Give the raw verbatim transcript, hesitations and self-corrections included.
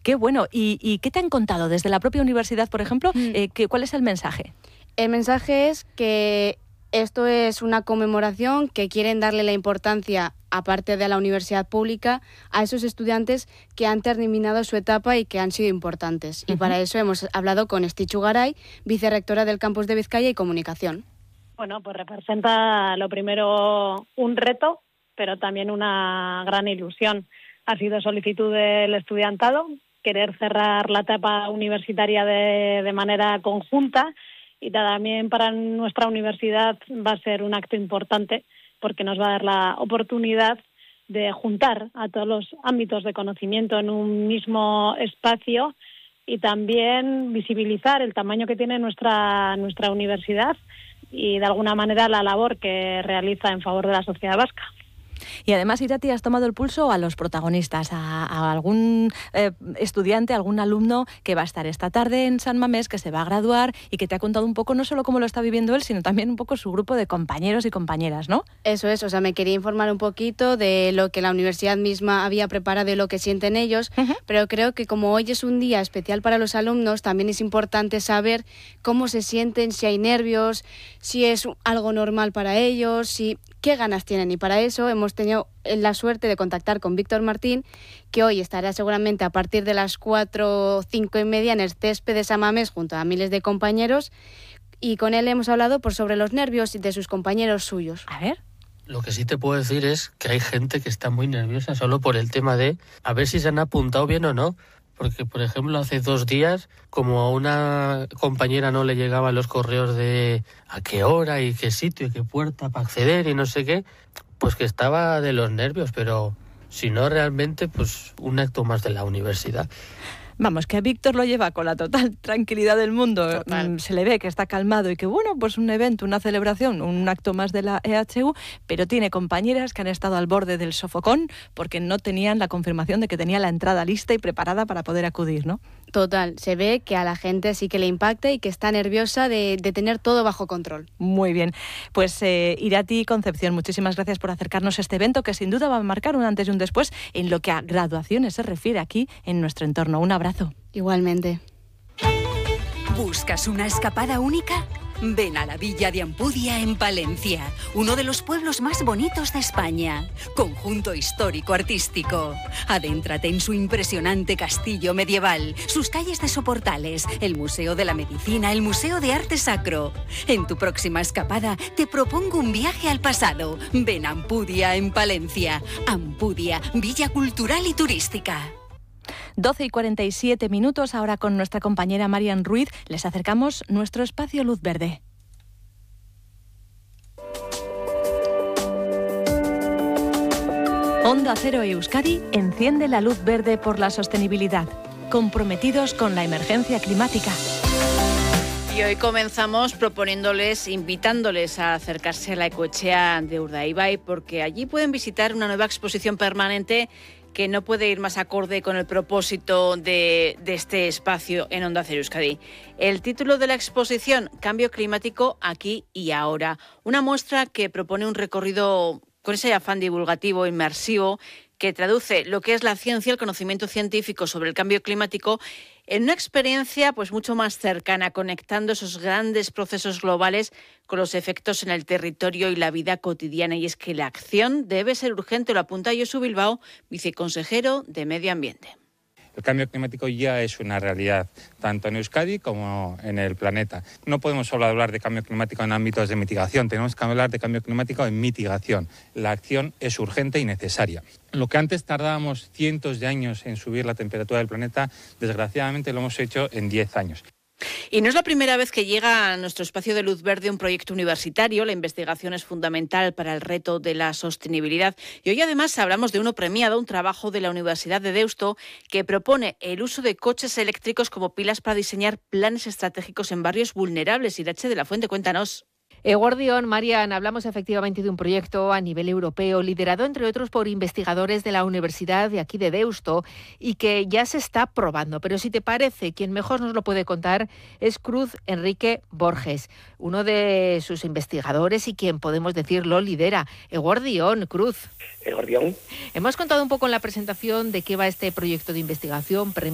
Qué bueno. ¿Y, y qué te han contado desde la propia universidad, por ejemplo? Mm. Eh, que, ¿Cuál es el mensaje? El mensaje es que esto es una conmemoración que quieren darle la importancia, aparte de la universidad pública, a esos estudiantes que han terminado su etapa y que han sido importantes. Uh-huh. Y para eso hemos hablado con Estitxu Garay, vicerrectora del Campus de Vizcaya y Comunicación. Bueno, pues representa lo primero un reto, pero también una gran ilusión. Ha sido solicitud del estudiantado, querer cerrar la etapa universitaria de, de manera conjunta, y también para nuestra universidad va a ser un acto importante porque nos va a dar la oportunidad de juntar a todos los ámbitos de conocimiento en un mismo espacio y también visibilizar el tamaño que tiene nuestra, nuestra universidad y de alguna manera la labor que realiza en favor de la sociedad vasca. Y además, Irati, has tomado el pulso a los protagonistas, a, a algún eh, estudiante, algún alumno que va a estar esta tarde en San Mamés, que se va a graduar y que te ha contado un poco no solo cómo lo está viviendo él, sino también un poco su grupo de compañeros y compañeras, ¿no? Eso es, o sea, me quería informar un poquito de lo que la universidad misma había preparado y lo que sienten ellos, uh-huh. pero creo que como hoy es un día especial para los alumnos, también es importante saber cómo se sienten, si hay nervios, si es algo normal para ellos, si qué ganas tienen. Y para eso hemos tenido la suerte de contactar con Víctor Martín, que hoy estará seguramente a partir de las cuatro o cinco y media en el césped de San Mamés junto a miles de compañeros, y con él hemos hablado por sobre los nervios de sus compañeros suyos. A ver. Lo que sí te puedo decir es que hay gente que está muy nerviosa solo por el tema de a ver si se han apuntado bien o no. Porque, por ejemplo, hace dos días, como a una compañera no le llegaban los correos de a qué hora y qué sitio y qué puerta para acceder y no sé qué, pues que estaba de los nervios, pero si no realmente, pues un acto más de la universidad. Vamos, que a Víctor lo lleva con la total tranquilidad del mundo. Total. Se le ve que está calmado y que, bueno, pues un evento, una celebración, un acto más de la E H U, pero tiene compañeras que han estado al borde del sofocón porque no tenían la confirmación de que tenía la entrada lista y preparada para poder acudir, ¿no? Total, se ve que a la gente sí que le impacta y que está nerviosa de, de tener todo bajo control. Muy bien. Pues eh, Irati Concepción, muchísimas gracias por acercarnos a este evento que sin duda va a marcar un antes y un después en lo que a graduaciones se refiere aquí en nuestro entorno. Un abrazo. Igualmente. ¿Buscas una escapada única? Ven a la Villa de Ampudia en Palencia, uno de los pueblos más bonitos de España. Conjunto histórico-artístico. Adéntrate en su impresionante castillo medieval, sus calles de soportales, el Museo de la Medicina, el Museo de Arte Sacro. En tu próxima escapada te propongo un viaje al pasado. Ven a Ampudia en Palencia. Ampudia, Villa Cultural y Turística. doce y cuarenta y siete minutos, ahora con nuestra compañera Marian Ruiz les acercamos nuestro espacio Luz Verde. Onda Cero Euskadi enciende la luz verde por la sostenibilidad, comprometidos con la emergencia climática. Y hoy comenzamos proponiéndoles, invitándoles a acercarse a la Ecoetxea de Urdaibai, porque allí pueden visitar una nueva exposición permanente que no puede ir más acorde con el propósito de, de este espacio en Onda Cero Euskadi. El título de la exposición, Cambio climático aquí y ahora. Una muestra que propone un recorrido con ese afán divulgativo, inmersivo, que traduce lo que es la ciencia, el conocimiento científico sobre el cambio climático, en una experiencia pues mucho más cercana, conectando esos grandes procesos globales con los efectos en el territorio y la vida cotidiana. Y es que la acción debe ser urgente, lo apunta Josu Bilbao, viceconsejero de Medio Ambiente. El cambio climático ya es una realidad, tanto en Euskadi como en el planeta. No podemos solo hablar de cambio climático en ámbitos de mitigación, tenemos que hablar de cambio climático en mitigación. La acción es urgente y necesaria. Lo que antes tardábamos cientos de años en subir la temperatura del planeta, desgraciadamente lo hemos hecho en diez años. Y no es la primera vez que llega a nuestro espacio de Luz Verde un proyecto universitario. La investigación es fundamental para el reto de la sostenibilidad. Y hoy además hablamos de uno premiado, un trabajo de la Universidad de Deusto que propone el uso de coches eléctricos como pilas para diseñar planes estratégicos en barrios vulnerables. Irache de la Fuente, cuéntanos. Eguardión, Marian, hablamos efectivamente de un proyecto a nivel europeo liderado, entre otros, por investigadores de la Universidad de aquí de Deusto y que ya se está probando. Pero si te parece, quien mejor nos lo puede contar es Cruz Enrique Borges, uno de sus investigadores y quien, podemos decir, lo lidera. Eguardión, Cruz. Eguardión. Hemos contado un poco en la presentación de qué va este proyecto de investigación